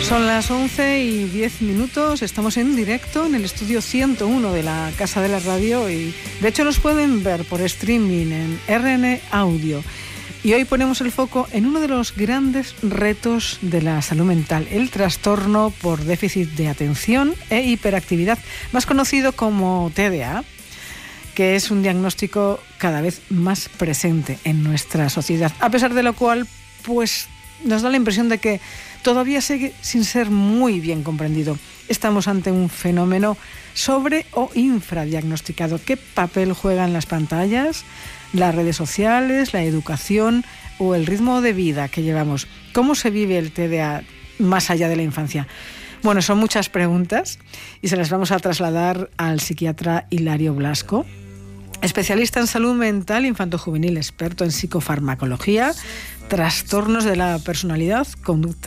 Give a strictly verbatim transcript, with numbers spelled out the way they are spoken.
Son las once y diez minutos, estamos en directo en el estudio ciento uno de la Casa de la Radio y de hecho nos pueden ver por streaming en R N Audio. Y hoy ponemos el foco en uno de los grandes retos de la salud mental, el trastorno por déficit de atención e hiperactividad, más conocido como T D A, que es un diagnóstico cada vez más presente en nuestra sociedad, a pesar de lo cual, pues, nos da la impresión de que todavía sigue sin ser muy bien comprendido. Estamos ante un fenómeno sobre o infradiagnosticado. ¿Qué papel juegan las pantallas, las redes sociales, la educación o el ritmo de vida que llevamos? ¿Cómo se vive el T D A más allá de la infancia? Bueno, son muchas preguntas y se las vamos a trasladar al psiquiatra Hilario Blasco, especialista en salud mental infantojuvenil, experto en psicofarmacología, trastornos de la personalidad, conducta